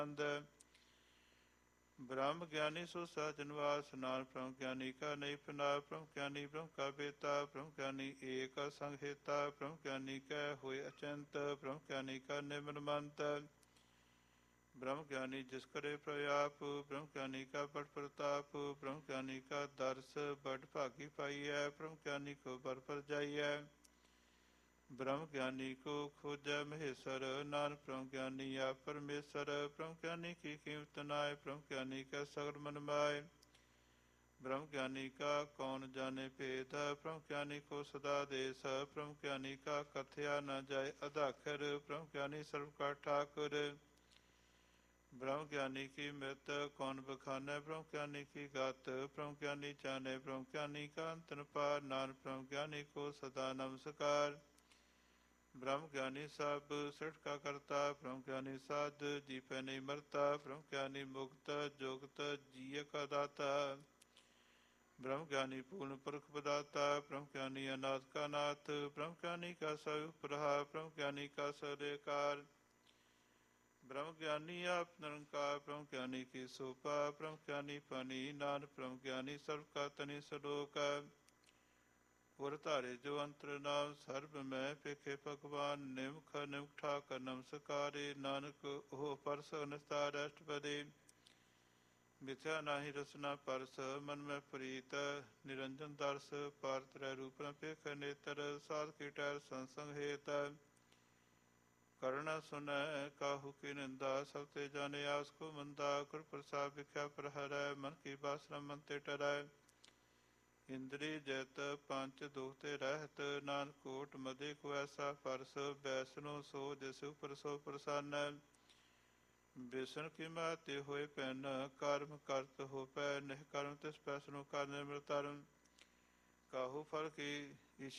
ब्रह्म ज्ञानी सो सहजनवास नान ब्रह्म ज्ञानी का नहीं फना ब्रह्म ज्ञानी ब्रह्म का बेता ब्रह्म ज्ञानी एक संहेता ब्रह्म ज्ञानी कै हुए अचंत ब्रह्म ज्ञानी का निमन मंत ब्रह्म ज्ञानी जिस करे प्रयाप ब्रह्म ज्ञानी का बड़ प्रताप ब्रह्म ज्ञानी का दर्श बड़ भागी पाई है ब्रह्म ज्ञानी को बर पर जाई है ब्रह्म ज्ञानी को खोजै महेश्वर नानक ब्रह्म ज्ञानी या परमेश्वर ब्रह्म ज्ञानी की कीमत नाय ब्रह्म ज्ञानी का सगल मन माय ब्रह्म ज्ञानी का कौन जाने भेद ब्रह्म ज्ञानी को सदा देश ब्रह्म ज्ञानी का कथया न जाय अदाखर ब्रह्म ज्ञानी सर्व का ठाकुर ब्रह्म ज्ञानी की मृत कौन बखाने ब्रह्म ज्ञानी की गात ब्रह्म ज्ञानी जाने ब्रह्म ज्ञानी का अंतन पार नानक ब्रह्म ज्ञानी को सदा नमस्कार ब्रह्म ज्ञानी सब सृष्ट का करता ब्रह्म ज्ञानी साध जी पे नहीं मरता ब्रह्म ज्ञानी मुक्त जोगत जिय का दाता ब्रह्म ज्ञानी पूर्ण पुरख बदाता ब्रह्म ज्ञानी अनाथ का नाथ ब्रह्म ज्ञानी का सयुपरहा ब्रह्म ज्ञानी का सरेकार ब्रह्म ज्ञानी आप निरंकार ब्रह्म ज्ञानी की सोपा ब्रह्म ज्ञानी पानी नान ब्रह्म ज्ञानी सर्व का तनि सलोक गुर धारे जो अंतर नाम सर्ब मैं पेखे भगवान निमख निमख ठाकर नमस्कारे नानक ओह परस निस्तार अष्टपदे मिथ्या नाही रसना परस मन में प्रीत निरंजन दर्श पार त्रै रूप न पेख नेत्र साध की टैर संसंग हेत करना सुन काहू की निंदा सब ते जाने आस को मंदा गुर प्रसाद विख्या पर हरै मन की बासना मन ते टरै इंद्री जैत पंच दुखते रहत नानक कोट मदे को ऐसा परस बैसनो सो जसु परसो प्रसन्न बेसन की माते होए पैन कर्म करत हो पै निह कर्म तिस पैसनो कर निमृतरम काहू फल की